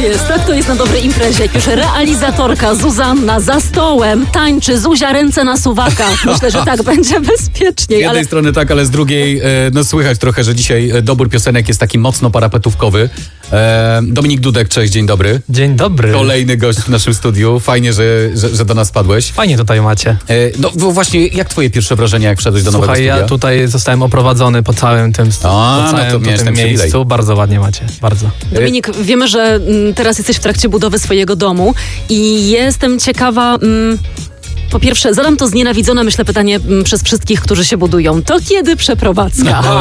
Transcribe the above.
tak to jest na dobrej imprezie. Jak już realizatorka Zuzanna za stołem tańczy, Zuzia ręce na suwakach. Myślę, że tak będzie bezpieczniej. Z jednej strony tak, ale z drugiej słychać trochę, że dzisiaj dobór piosenek jest taki mocno parapetówkowy. Dominik Dudek, cześć, dzień dobry. Dzień dobry. Kolejny gość w naszym studiu. Fajnie, że do nas padłeś. Fajnie tutaj macie. No właśnie, jak twoje pierwsze wrażenia, jak wszedłeś do nowego studia? Ja tutaj zostałem oprowadzony po całym tym miejscu. Bardzo ładnie macie, bardzo. Dominik, wiemy, że teraz jesteś w trakcie budowy swojego domu i jestem ciekawa... Po pierwsze, zadam to znienawidzone, myślę, pytanie przez wszystkich, którzy się budują. To kiedy przeprowadzka?